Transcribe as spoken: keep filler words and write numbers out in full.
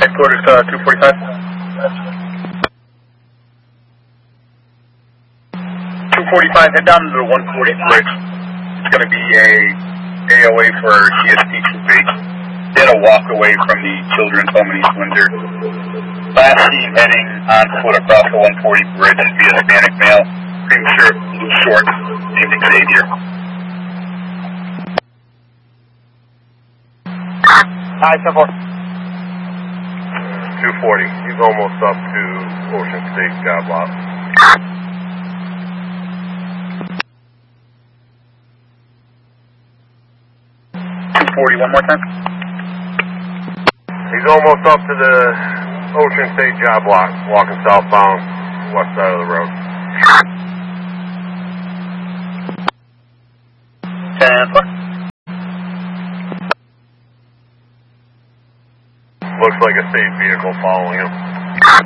Headquarters, uh, two forty-five. two forty-five, head down to the one forty bridge. It's going to be a A O A for C S T two B. They had a walk away from the children's home in East Windsor. Last seen heading on foot across the one forty bridge via Hispanic male, cream shirt, blue shorts, named Xavier. Hi, ten four. two forty. He's almost up to Ocean State job lot. two forty, one more time. He's almost up to the Ocean State job lot, walking southbound, west side of the road. ten four. Looks like a state vehicle following him.